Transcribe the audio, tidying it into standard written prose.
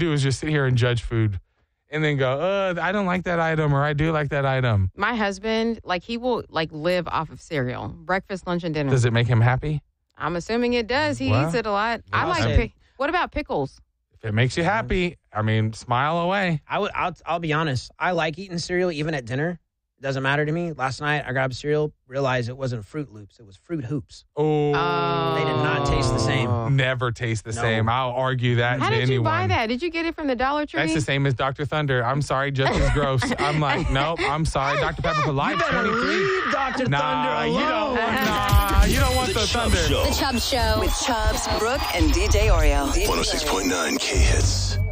do is just sit here and judge food and then go, I don't like that item or I do like that item. My husband, he will, live off of cereal. Breakfast, lunch, and dinner. Does it make him happy? I'm assuming it does. He eats it a lot. I like what about pickles? If it makes you happy, smile away. I'll be honest. I like eating cereal even at dinner. It doesn't matter to me. Last night I grabbed cereal, realized it wasn't Fruit Loops. It was Fruit Hoops. Oh. They did not taste the same. Never taste the same. I'll argue that How to did you anyone. buy that? Did you get it from the Dollar Tree? That's the same as Dr. Thunder. I'm sorry, just as gross. I'm like, nope, I'm sorry. Dr. Pepper for life, 23. Leave Dr. Thunder alone. You don't want the Thunder. The Chubbs Show. With Chubbs, Brooke, and DJ Oreo. 106.9 K-Hits.